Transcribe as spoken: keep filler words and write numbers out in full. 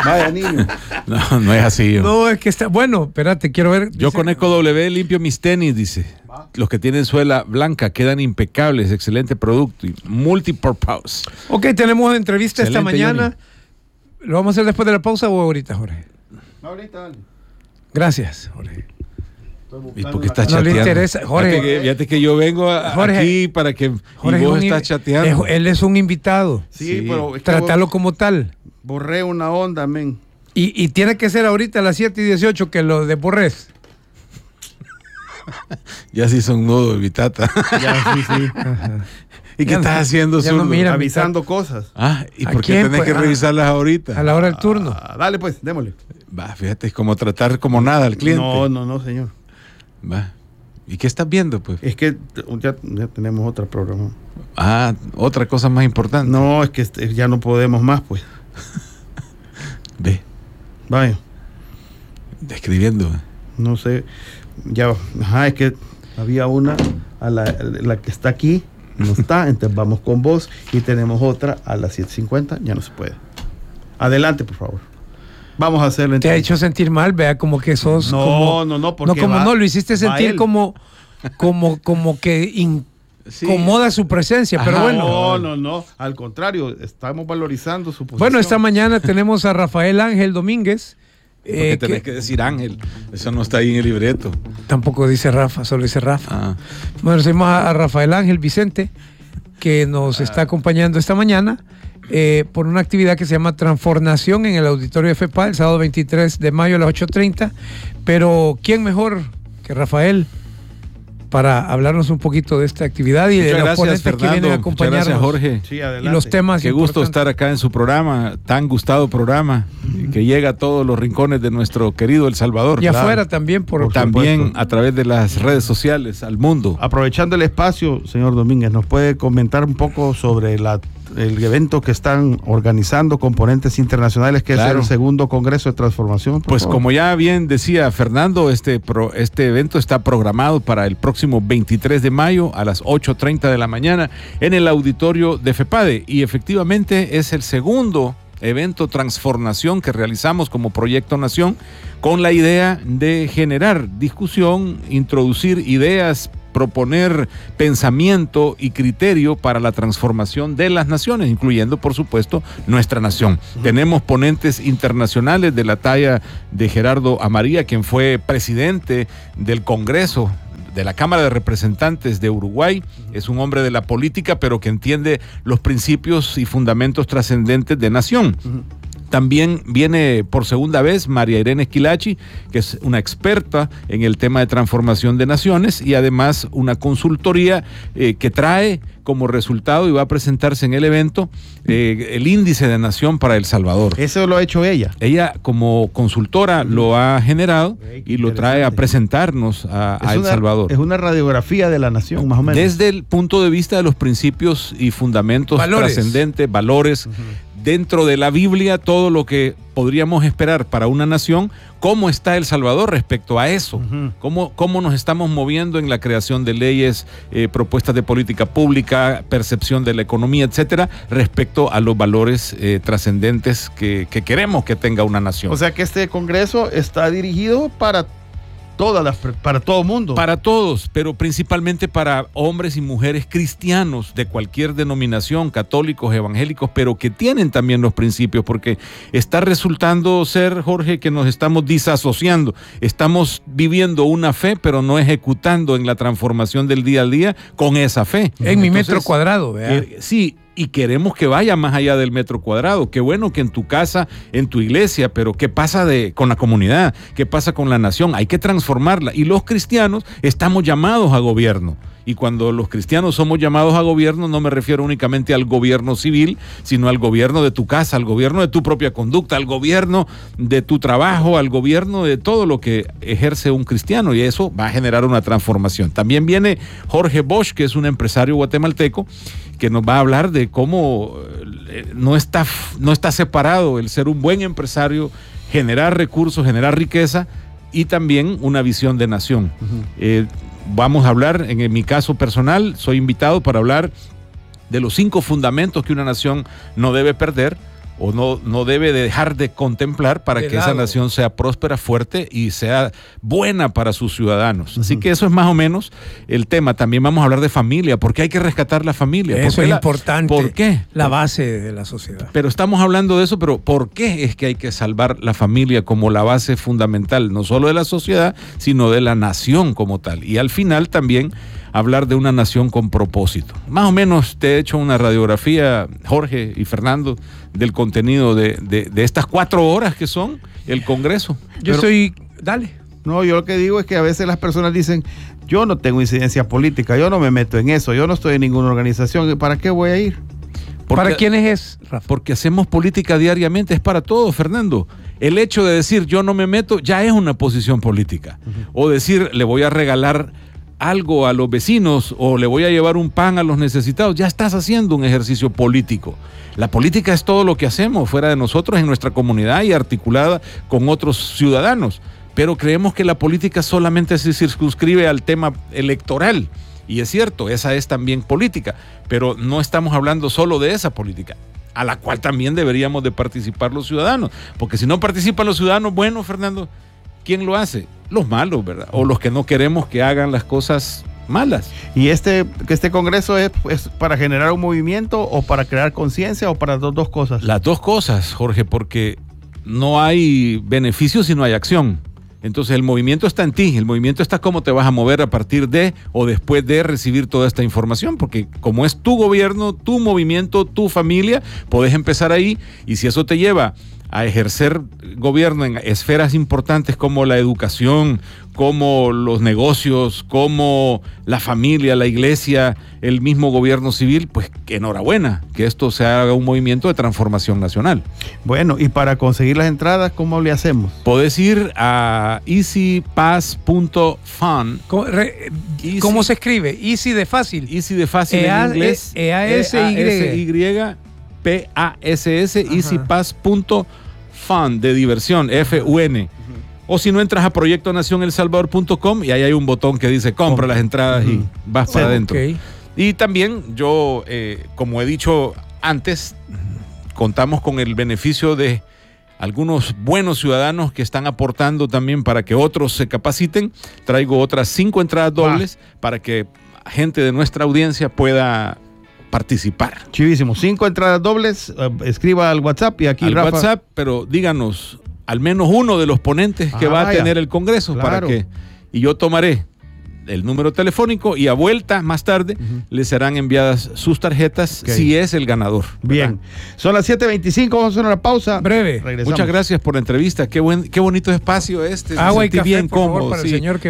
Vaya niño. No, no es así. Yo. No, es que está. Bueno, espérate, quiero ver. Yo dice, con Eco W limpio mis tenis, dice. Los que tienen suela blanca quedan impecables, excelente producto y multipurpose. Ok, tenemos entrevista esta Excelente, mañana. ¿Lo vamos a hacer después de la pausa o ahorita, Jorge? Ahorita, dale. Gracias, Jorge. ¿Y por qué estás No le chateando? interesa, Jorge. Fíjate que, fíjate que yo vengo a- Jorge, aquí para que Jorge y vos es un estás in- chateando. es- él es un invitado. Sí, Sí. pero es que Trátalo bo- como tal. borré una onda, men. Y, y tiene que ser ahorita a las siete y dieciocho que lo de Borrés. Ya se hizo un nudo de Vitata. Ya, sí, sí. ¿Y qué Ya estás no- haciendo, ya no Zurdo? mira. Avisando cosas. Ah, ¿y ¿A por qué quién, tenés pues? que Ah, revisarlas ahorita? A la hora del turno. Ah, dale, pues, démosle. Va, fíjate, es como tratar como nada al cliente. No, no, no, señor. Va. ¿Y qué estás viendo, pues? Es que ya, ya tenemos otro programa. Ah, otra cosa más importante. No, es que este, ya no podemos más, pues. Ve, Vaya, describiendo. no sé. Ya, ajá, es que había una, a la, la que está aquí, no está, entonces vamos con vos y tenemos otra a las siete cincuenta, ya no se puede. Adelante, por favor. Vamos a hacerlo. Te ha entonces. hecho sentir mal, vea, como que sos. No, como, no, no, No, porque como va- no, lo hiciste va sentir él. como, como, como que incomoda su presencia, pero Ajá, bueno. No, no, no. Al contrario, estamos valorizando su posición. Bueno, esta mañana tenemos a Rafael Ángel Domínguez. Porque eh, tenés que que decir Ángel. Eso no está ahí en el libreto. tampoco dice Rafa, solo dice Rafa. Ah. Bueno, tenemos a, a Rafael Ángel Vicente, que nos está acompañando esta mañana eh, por una actividad que se llama Transformación en el auditorio de FEPA el sábado veintitrés de mayo a las ocho treinta. Pero, ¿quién mejor que Rafael para hablarnos un poquito de esta actividad y de Muchas los gracias, ponentes que Fernando. vienen a Muchas acompañarnos? gracias, Jorge. Sí, Y adelante. los temas Qué gusto importantes. estar acá en su programa, tan gustado programa, que llega a todos los rincones de nuestro querido El Salvador. Y Claro. afuera también, por, Por También supuesto. a través de las redes sociales, al mundo. Aprovechando el espacio, señor Domínguez, ¿nos puede comentar un poco sobre la, el evento que están organizando Componentes Internacionales, que Claro. es el segundo Congreso de Transformación? por Pues favor? como ya bien decía Fernando, este, pro- este evento está programado para el próximo veintitrés de mayo a las ocho treinta de la mañana en el auditorio de FEPADE, y efectivamente es el segundo evento Transformación que realizamos como Proyecto Nación, con la idea de generar discusión, introducir ideas, proponer pensamiento y criterio para la transformación de las naciones, incluyendo, por supuesto, nuestra nación. Uh-huh. Tenemos ponentes internacionales de la talla de Gerardo Amaría, quien fue presidente del Congreso de la Cámara de Representantes de Uruguay. Es un hombre de la política, pero que entiende los principios y fundamentos trascendentes de nación. Uh-huh. También viene por segunda vez María Irene Esquilachi, que es una experta en el tema de transformación de naciones y además una consultoría eh, que trae como resultado, y va a presentarse en el evento, eh, el índice de nación para El Salvador. Eso lo ha hecho ella. Ella como consultora lo ha generado y lo trae a presentarnos a, a El una, Salvador. Es una radiografía de la nación, más o menos. Desde el punto de vista de los principios y fundamentos Valores. trascendentes, valores, uh-huh. Dentro de la Biblia, todo lo que podríamos esperar para una nación, cómo está El Salvador respecto a eso, uh-huh. cómo, cómo nos estamos moviendo en la creación de leyes, eh, propuestas de política pública, percepción de la economía, etcétera, respecto a los valores eh, trascendentes que, que queremos que tenga una nación. O sea que este congreso está dirigido para todas las, para todo mundo. Para todos, pero principalmente para hombres y mujeres cristianos de cualquier denominación, católicos, evangélicos, pero que tienen también los principios, porque está resultando ser, Jorge, que nos estamos disasociando. Estamos viviendo una fe, pero no ejecutando en la transformación del día al día con esa fe. En Entonces, mi metro cuadrado, ¿verdad? Eh, sí. Y queremos que vaya más allá del metro cuadrado. Qué bueno que en tu casa, en tu iglesia, pero ¿qué pasa de, con la comunidad? ¿Qué pasa con la nación? Hay que transformarla. Y los cristianos estamos llamados a gobierno. Y cuando los cristianos somos llamados a gobierno, no me refiero únicamente al gobierno civil, sino al gobierno de tu casa, al gobierno de tu propia conducta, al gobierno de tu trabajo, al gobierno de todo lo que ejerce un cristiano, y eso va a generar una transformación. También viene Jorge Bosch, que es un empresario guatemalteco, que nos va a hablar de cómo no está, no está separado el ser un buen empresario, generar recursos, generar riqueza y también una visión de nación. Uh-huh. Eh, vamos a hablar, en mi caso personal, soy invitado para hablar de los cinco fundamentos que una nación no debe perder. o no, no debe de dejar de contemplar para De que lado. esa nación sea próspera, fuerte y sea buena para sus ciudadanos. Así Ujú. que eso es más o menos el tema. También vamos a hablar de familia, porque hay que rescatar la familia. ¿Por Eso qué es la- importante. ¿Por qué? La base de la sociedad. Pero estamos hablando de eso, pero ¿por qué es que hay que salvar la familia como la base fundamental, no solo de la sociedad, sino de la nación como tal? Y al final también hablar de una nación con propósito. Más o menos te he hecho una radiografía, Jorge y Fernando, del contenido de, de, de estas cuatro horas que son el Congreso. Yo Pero- estoy... Dale. No, yo lo que digo es que a veces las personas dicen, yo no tengo incidencia política, yo no me meto en eso, yo no estoy en ninguna organización, ¿para qué voy a ir? Porque- ¿Para quiénes es, Rafa? Porque hacemos política diariamente, es para todos, Fernando. El hecho de decir yo no me meto ya es una posición política. O decir le voy a regalar algo a los vecinos o le voy a llevar un pan a los necesitados, ya estás haciendo un ejercicio político. La política es todo lo que hacemos fuera de nosotros en nuestra comunidad y articulada con otros ciudadanos. Pero creemos que la política solamente se circunscribe al tema electoral. Y es cierto, esa es también política, pero no estamos hablando solo de esa política, a la cual también deberíamos de participar los ciudadanos. Porque si no participan los ciudadanos, bueno, Fernando, ¿quién lo hace? Los malos, ¿verdad? O los que no queremos que hagan las cosas malas. ¿Y este, que este congreso es, es para generar un movimiento o para crear conciencia o para las dos, dos cosas? Las dos cosas, Jorge, porque no hay beneficio si no hay acción. Entonces el movimiento está en ti, el movimiento está cómo te vas a mover a partir de o después de recibir toda esta información, porque como es tu gobierno, tu movimiento, tu familia, podés empezar ahí y si eso te lleva a ejercer gobierno en esferas importantes como la educación, como los negocios, como la familia, la iglesia, el mismo gobierno civil, pues que enhorabuena, que esto se haga un movimiento de transformación nacional. Bueno, y para conseguir las entradas, ¿cómo le hacemos? Podés ir a easy pass punto fun. ¿Cómo, re- Easy. ¿cómo se escribe? Easy de fácil. Easy de fácil E A- en inglés. E A S Y. P A S S, Ajá. easypass.fun, de diversión, F U N. O si no, entras a proyecto nación el salvador punto com y ahí hay un botón que dice compra las entradas y Ujú. vas Sí, para adentro. Ok. Y también yo, eh, como he dicho antes, contamos con el beneficio de algunos buenos ciudadanos que están aportando también para que otros se capaciten. Traigo otras cinco entradas dobles para que gente de nuestra audiencia pueda participar. Chivísimo. Cinco entradas dobles, eh, escriba al WhatsApp y aquí Al Rafa. WhatsApp, pero díganos al menos uno de los ponentes que Ah, va a vaya. tener el Congreso para Claro. que, y yo tomaré el número telefónico y a vuelta más tarde Ujú. les serán enviadas sus tarjetas Ok. si es el ganador. Bien. ¿verdad? Son las siete veinticinco, vamos a hacer una pausa. Breve. Regresamos. Muchas gracias por la entrevista. Qué buen, qué bonito espacio este. Me Agua y sentí café, bien por favor, cómodo. para el sí. señor que